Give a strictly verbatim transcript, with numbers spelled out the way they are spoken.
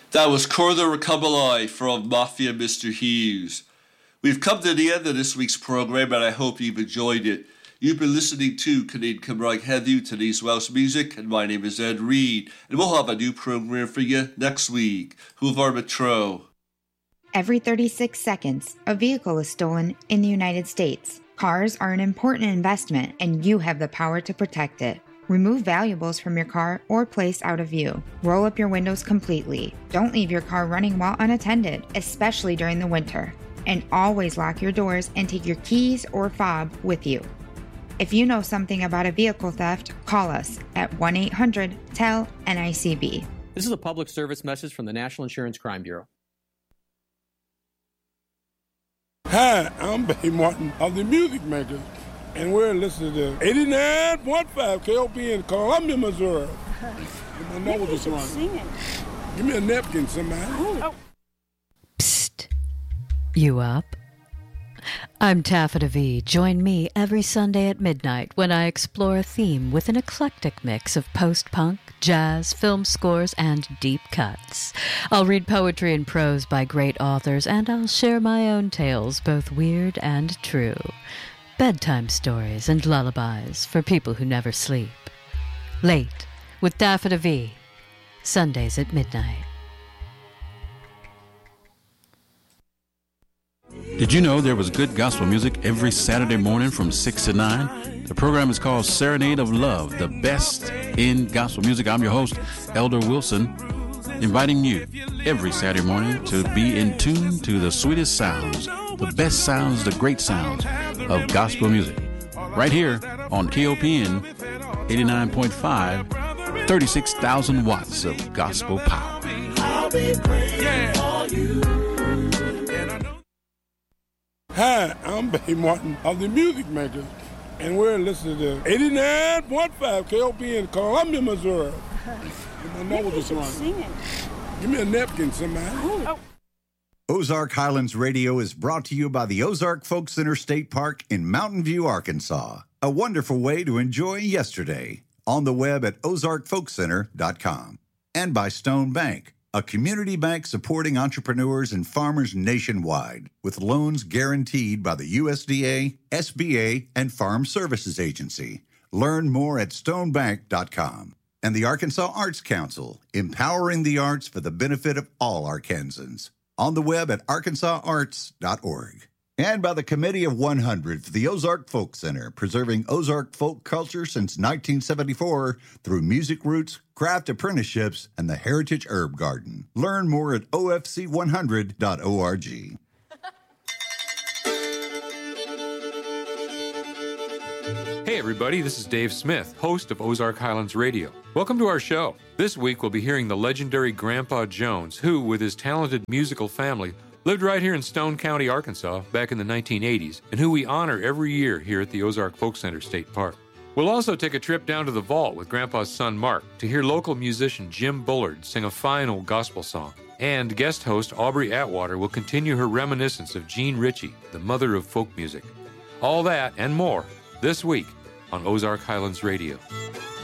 That was Corner Recomelai from Mafia Mister Hughes. We've come to the end of this week's program, and I hope you've enjoyed it. You've been listening to Canadian Cymraeg Heddiw, today's Welsh music, and my name is Ed Reed, and we'll have a new program for you next week. Hwyl Tro. Every thirty-six seconds, a vehicle is stolen in the United States. Cars are an important investment, and you have the power to protect it. Remove valuables from your car or place out of view. Roll up your windows completely. Don't leave your car running while unattended, especially during the winter. And always lock your doors and take your keys or fob with you. If you know something about a vehicle theft, call us at one eight hundred T E L N I C B. This is a public service message from the National Insurance Crime Bureau. Hi, I'm Bay Martin of the Music Makers, and we're listening to eighty-nine point five K O P in Columbia, Missouri. My nose is running. Singing. Give me a napkin, somebody. Oh. Psst. You up? I'm Taffeta V. Join me every Sunday at midnight when I explore a theme with an eclectic mix of post-punk, jazz, film scores, and deep cuts. I'll read poetry and prose by great authors, and I'll share my own tales, both weird and true. Bedtime stories and lullabies for people who never sleep. Late with Taffeta V. Sundays at midnight. Did you know there was good gospel music every Saturday morning from six to nine? The program is called Serenade of Love, the best in gospel music. I'm your host, Elder Wilson, inviting you every Saturday morning to be in tune to the sweetest sounds, the best sounds, the great sounds of gospel music. Right here on K O P N eighty-nine point five, thirty-six thousand watts of gospel power. I'll be praying for you. Hi, I'm Bay Martin of the Music Makers, and we're listening to eighty-nine point five K O P in Columbia, Missouri. My nose is running. Give me a napkin, somebody. Oh. Ozark Highlands Radio is brought to you by the Ozark Folk Center State Park in Mountain View, Arkansas. A wonderful way to enjoy yesterday. On the web at ozark folk center dot com. And by Stone Bank, a community bank supporting entrepreneurs and farmers nationwide with loans guaranteed by the U S D A, S B A, and Farm Services Agency. Learn more at stone bank dot com. And the Arkansas Arts Council, empowering the arts for the benefit of all Arkansans. On the web at arkansas arts dot org. And by the Committee of one hundred for the Ozark Folk Center, preserving Ozark folk culture since nineteen seventy-four through music roots, craft apprenticeships, and the Heritage Herb Garden. Learn more at O F C one hundred dot org. Hey everybody, this is Dave Smith, host of Ozark Highlands Radio. Welcome to our show. This week we'll be hearing the legendary Grandpa Jones, who, with his talented musical family, lived right here in Stone County, Arkansas, back in the nineteen eighties, and who we honor every year here at the Ozark Folk Center State Park. We'll also take a trip down to the vault with Grandpa's son Mark to hear local musician Jim Bullard sing a fine old gospel song. And guest host Aubrey Atwater will continue her reminiscence of Jean Ritchie, the mother of folk music. All that and more this week on Ozark Highlands Radio.